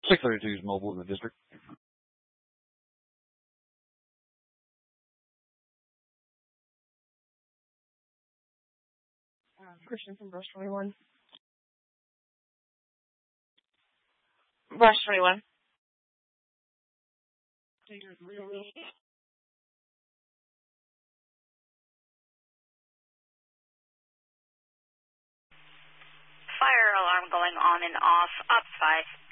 632 is mobile in the district. Christian from Brush 21. Brush 21. Fire alarm going on and off, up 5.